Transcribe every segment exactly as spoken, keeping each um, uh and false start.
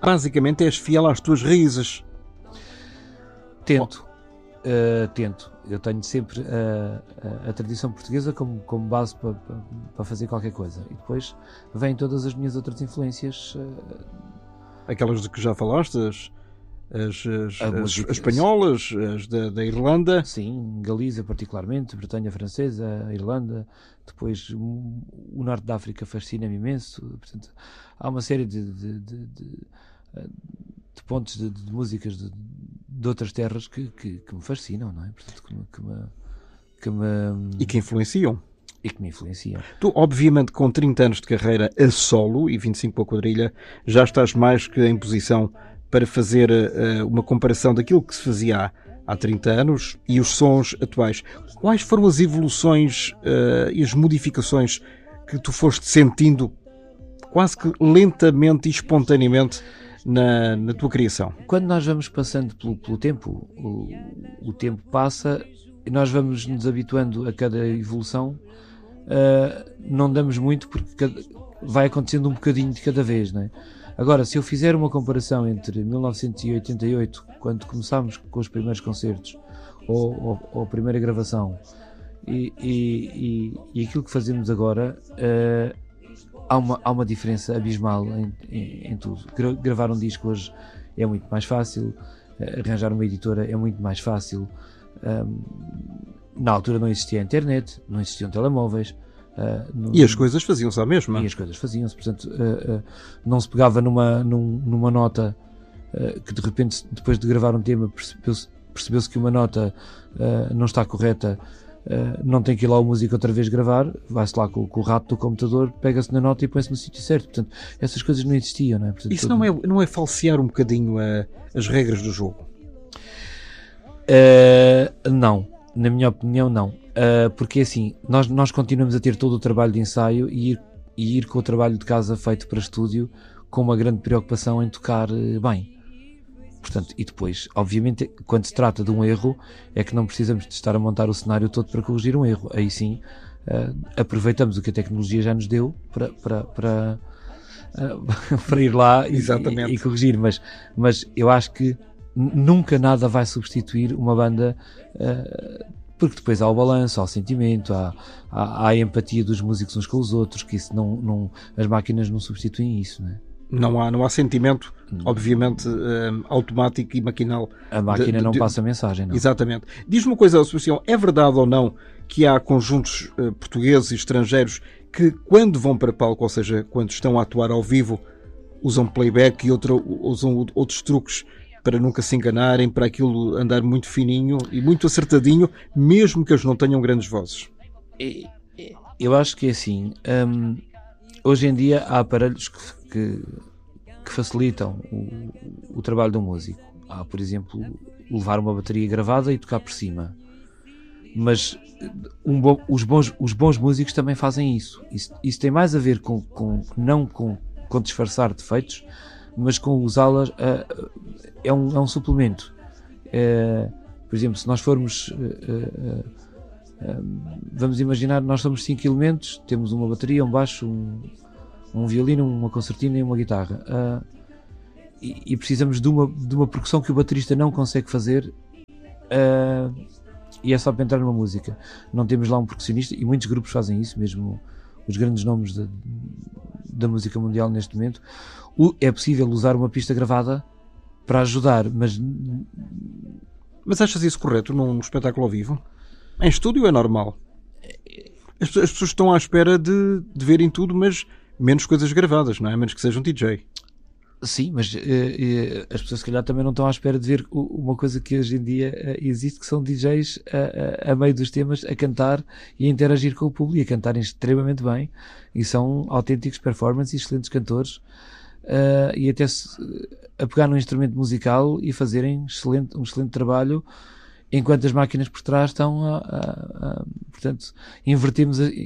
basicamente és fiel às tuas raízes. Tento. Uh, tento. Eu tenho sempre a, a, a tradição portuguesa como, como base para pa, pa fazer qualquer coisa. E depois vêm todas as minhas outras influências. Uh, Aquelas de que já falaste, as, as, as, as, música, as espanholas, as da, da Irlanda. Sim, Galiza particularmente, Bretanha francesa, a Irlanda. Depois o norte da África fascina-me imenso. Portanto, há uma série de, de, de, de, de pontos de, de músicas de, de outras terras que, que, que me fascinam, não é? Portanto, que me, que me, que me... E que influenciam. E que me influenciam. Tu, obviamente, com trinta anos de carreira a solo e vinte e cinco para a quadrilha, já estás mais que em posição para fazer uh, uma comparação daquilo que se fazia há, há trinta anos e os sons atuais. Quais foram as evoluções uh, e as modificações que tu foste sentindo quase que lentamente e espontaneamente na, na tua criação? Quando nós vamos passando pelo, pelo tempo, o, o tempo passa e nós vamos nos habituando a cada evolução. Uh, não damos muito porque cada, vai acontecendo um bocadinho de cada vez, não é? Agora, se eu fizer uma comparação entre mil novecentos e oitenta e oito, quando começámos com os primeiros concertos, ou, ou, ou a primeira gravação, e, e, e, e aquilo que fazemos agora, uh, há, uma, há uma diferença abismal em, em, em tudo. Gra gravar um disco hoje é muito mais fácil, uh, arranjar uma editora é muito mais fácil. Um, na altura não existia a internet, não existiam telemóveis. Uh, no, e as coisas faziam-se à mesma. E as coisas faziam-se, portanto, uh, uh, não se pegava numa, num, numa nota uh, que de repente, depois de gravar um tema, percebeu-se percebeu-se que uma nota uh, não está correta, uh, não tem que ir lá o músico outra vez gravar, vai-se lá com, com o rato do computador, pega-se na nota e põe-se no sítio certo. Portanto, essas coisas não existiam, não é? Portanto, isso todo... não, é, não é falsear um bocadinho a, as regras do jogo? Uh, não, na minha opinião não, uh, porque assim, nós, nós continuamos a ter todo o trabalho de ensaio e ir, e ir com o trabalho de casa feito para estúdio com uma grande preocupação em tocar uh, bem. Portanto, e depois, obviamente, quando se trata de um erro, é que não precisamos de estar a montar o cenário todo para corrigir um erro. Aí sim, uh, aproveitamos o que a tecnologia já nos deu para, para, para, uh, para ir lá e, e, e corrigir, mas, mas eu acho que nunca nada vai substituir uma banda, uh, porque depois há o balanço, há o sentimento, há, há, há a empatia dos músicos uns com os outros, que isso não, não, as máquinas não substituem isso, não é? Não há, não há sentimento, obviamente, um, automático e maquinal. A máquina de, de, não de, passa mensagem, não. Exatamente. Diz-me uma coisa, Sebastião, é verdade ou não que há conjuntos uh, portugueses e estrangeiros que, quando vão para palco, ou seja, quando estão a atuar ao vivo, usam playback e outro, usam outros truques para nunca se enganarem, para aquilo andar muito fininho e muito acertadinho, mesmo que eles não tenham grandes vozes? Eu acho que é assim. Hum, hoje em dia há aparelhos que, que, que facilitam o, o trabalho do músico. Há, por exemplo, levar uma bateria gravada e tocar por cima. Mas um bom, os, bons, os bons músicos também fazem isso. Isso, isso tem mais a ver com, com não com, com disfarçar defeitos, mas com usá-las, uh, é, um, é um suplemento. Uh, por exemplo, se nós formos, uh, uh, uh, vamos imaginar, nós somos cinco elementos, temos uma bateria, um baixo, um, um violino, uma concertina e uma guitarra. Uh, e, e precisamos de uma, de uma percussão que o baterista não consegue fazer, uh, e é só para entrar numa música. Não temos lá um percussionista, e muitos grupos fazem isso, mesmo os grandes nomes de, da música mundial neste momento. É possível usar uma pista gravada para ajudar, mas... Mas achas isso correto num espetáculo ao vivo? Em estúdio é normal. As, as pessoas estão à espera de, de verem tudo, mas menos coisas gravadas, não é? Menos que seja um D J. Sim, mas uh, uh, as pessoas se calhar também não estão à espera de ver uma coisa que hoje em dia uh, existe, que são D Js a, a, a meio dos temas a cantar e a interagir com o público, e a cantarem extremamente bem, e são autênticos performances e excelentes cantores. Uh, e até se, a pegar num instrumento musical e fazerem excelente, um excelente trabalho, enquanto as máquinas por trás estão a, a, a portanto, invertimos, a,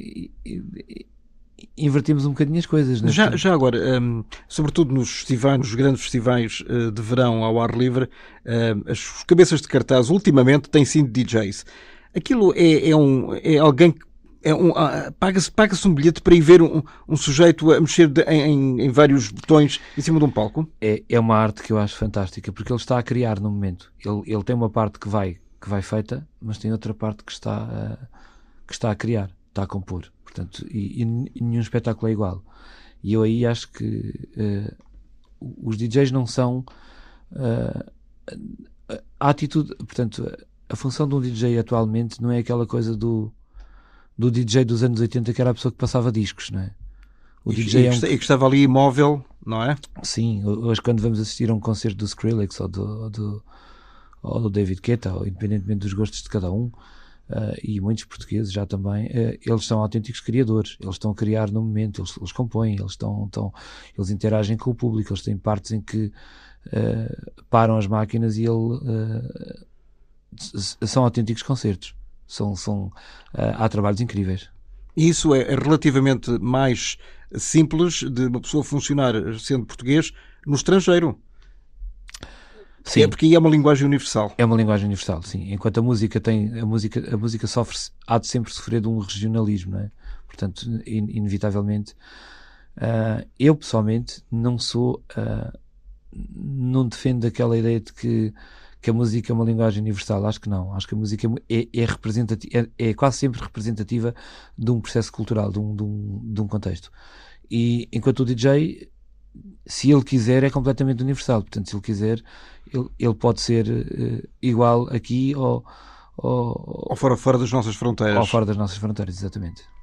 invertimos um bocadinho as coisas. Né? Já, já agora, um, sobretudo nos festivais, nos grandes festivais uh, de verão ao ar livre, uh, as cabeças de cartaz ultimamente têm sido D Js. Aquilo é, é, um, é alguém que É um, ah, paga-se, paga-se um bilhete para ir ver um, um sujeito a mexer de, em, em vários botões em cima de um palco? É, é uma arte que eu acho fantástica, porque ele está a criar no momento. Ele, ele tem uma parte que vai, que vai feita, mas tem outra parte que está, uh, que está a criar, está a compor. Portanto, e, e nenhum espetáculo é igual. E eu aí acho que uh, os D Js não são... Uh, a atitude, portanto, a função de um D J atualmente não é aquela coisa do do D J dos anos oitenta, que era a pessoa que passava discos, não é? O e, D J e, é um... e que estava ali imóvel, não é? Sim, hoje quando vamos assistir a um concerto do Skrillex ou do, do, ou do David Guetta, ou independentemente dos gostos de cada um, uh, e muitos portugueses já também, uh, eles são autênticos criadores, eles estão a criar no momento, eles, eles compõem, eles, estão, estão, eles interagem com o público, eles têm partes em que uh, param as máquinas e ele, uh, são autênticos concertos. São, são, uh, há trabalhos incríveis. E isso é, é relativamente mais simples de uma pessoa funcionar sendo português no estrangeiro. Sim. É porque aí é uma linguagem universal. É uma linguagem universal, sim. Enquanto a música tem, a música, a música sofre, há de sempre sofrer de um regionalismo, não é? Portanto, in, inevitavelmente, uh, eu pessoalmente não sou, uh, não defendo aquela ideia de que que a música é uma linguagem universal. Acho que não. Acho que a música é, é, representativa, é, é quase sempre representativa de um processo cultural, de um, de, um, de um contexto. E enquanto o D J, se ele quiser, é completamente universal. Portanto, se ele quiser, ele, ele pode ser uh, igual aqui ou, ou, ou fora, fora das nossas fronteiras. Ou fora das nossas fronteiras, exatamente.